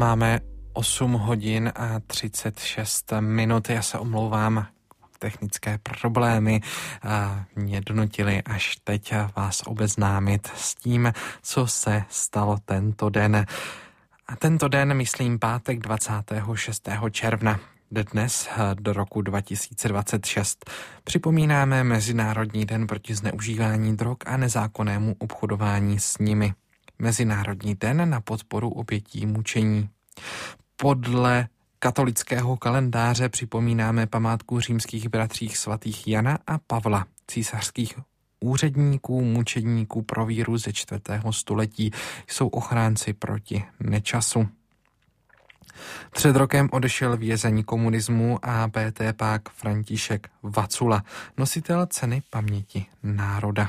Máme 8 hodin a 36 minut. Já se omlouvám, technické problémy mě donutily až teď vás obeznámit s tím, co se stalo tento den. A tento den, myslím, pátek 26. června. Dnes do roku 2026 připomínáme Mezinárodní den proti zneužívání drog a nezákonnému obchodování s nimi. Mezinárodní den na podporu obětí mučení. Podle katolického kalendáře připomínáme památku římských bratří svatých Jana a Pavla, císařských úředníků, mučedníků pro víru ze 4. století, jsou ochránci proti nečasu. Před rokem odešel vězeň komunismu a BT-pák František Vacula, nositel ceny paměti národa.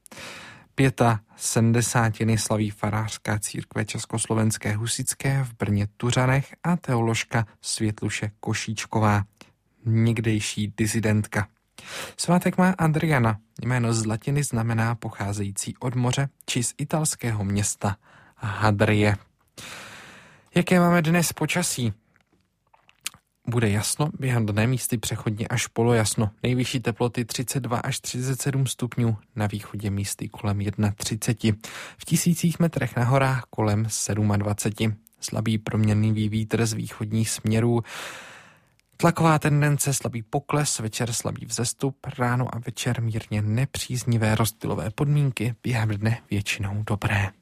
75. slaví farářská církve Československé husitské v Brně Tuřanech a teoložka Světluše Košíčková, někdejší disidentka. Svátek má Adriana, jméno z latiny znamená pocházející od moře či z italského města Hadrie. Jaké máme dnes počasí? Bude jasno, během dne místy přechodně až polojasno. Nejvyšší teploty 32 až 37 stupňů, na východě místy kolem 31. V 1000 metrech na horách kolem 27. Slabý proměnlivý vítr z východních směrů. Tlaková tendence, slabý pokles, večer slabý vzestup, ráno a večer mírně nepříznivé rozptylové podmínky, během dne většinou dobré.